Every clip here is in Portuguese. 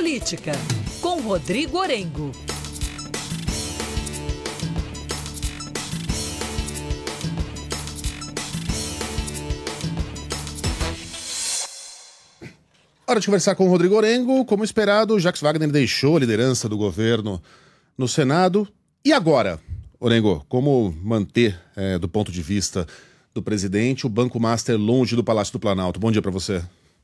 Política, com Rodrigo Orengo. Hora de conversar com o Rodrigo Orengo. Como esperado, Jacques Wagner deixou a liderança do governo no Senado. E agora, Orengo, como manter, do ponto de vista do presidente, o Banco Master longe do Palácio do Planalto? Bom dia para você.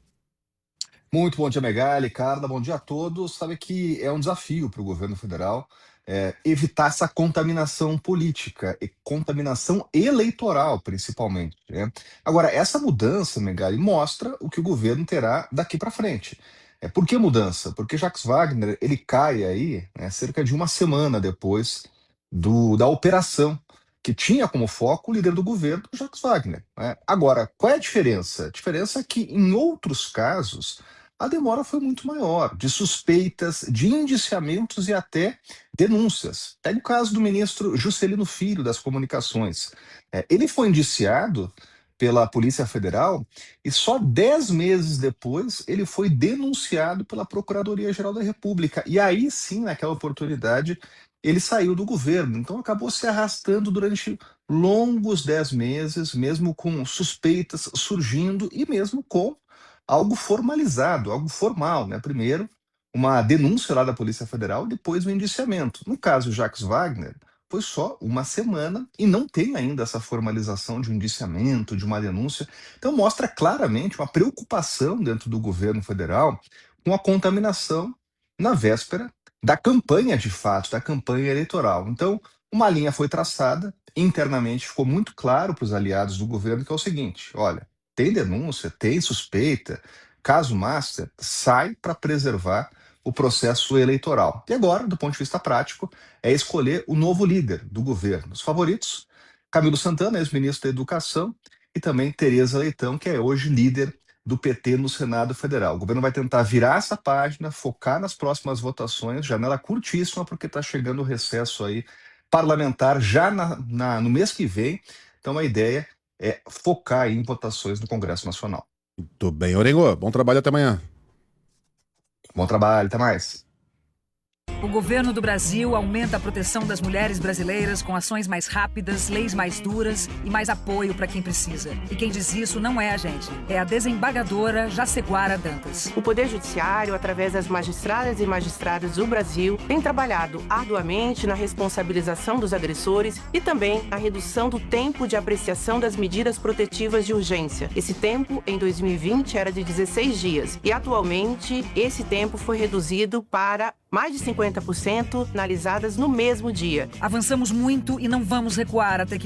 Muito bom dia, Megali, Carla, bom dia a todos. Sabe que é um desafio para o governo federal evitar essa contaminação política e contaminação eleitoral, principalmente, né? Agora, essa mudança, Megali, mostra o que o governo terá daqui para frente. Por que mudança? Porque Jacques Wagner ele cai aí, né, cerca de uma semana depois da operação que tinha como foco o líder do governo, Jacques Wagner, né? Agora, qual é a diferença? A diferença é que, em outros casos, a demora foi muito maior, de suspeitas, de indiciamentos e até denúncias. Pega o caso do ministro Juscelino Filho, das Comunicações. Ele foi indiciado pela Polícia Federal e só 10 meses depois ele foi denunciado pela Procuradoria-Geral da República. E aí sim, naquela oportunidade, ele saiu do governo. Então acabou se arrastando durante longos 10 meses, mesmo com suspeitas surgindo e mesmo com algo formalizado, algo formal, né? Primeiro, uma denúncia lá da Polícia Federal, depois um indiciamento. No caso Jacques Wagner, foi só uma semana e não tem ainda essa formalização de um indiciamento, de uma denúncia. Então mostra claramente uma preocupação dentro do governo federal com a contaminação na véspera da campanha de fato, da campanha eleitoral. Então, uma linha foi traçada, internamente ficou muito claro para os aliados do governo que é o seguinte: olha, tem denúncia, tem suspeita, caso Master sai para preservar o processo eleitoral. E agora, do ponto de vista prático, é escolher o novo líder do governo. Os favoritos, Camilo Santana, ex-ministro da Educação, e também Tereza Leitão, que é hoje líder do PT no Senado Federal. O governo vai tentar virar essa página, focar nas próximas votações, janela curtíssima, porque está chegando o recesso aí parlamentar já no mês que vem. Então a ideia é focar em votações no Congresso Nacional. Muito bem, Orengo. Bom trabalho, até amanhã. Bom trabalho, até mais. O governo do Brasil aumenta a proteção das mulheres brasileiras com ações mais rápidas, leis mais duras e mais apoio para quem precisa. E quem diz isso não é a gente, é a desembargadora Jaceguara Dantas. O Poder Judiciário, através das magistradas e magistrados do Brasil, tem trabalhado arduamente na responsabilização dos agressores e também na redução do tempo de apreciação das medidas protetivas de urgência. Esse tempo, em 2020, era de 16 dias e atualmente esse tempo foi reduzido para mais de 50% analisadas no mesmo dia. Avançamos muito e não vamos recuar até que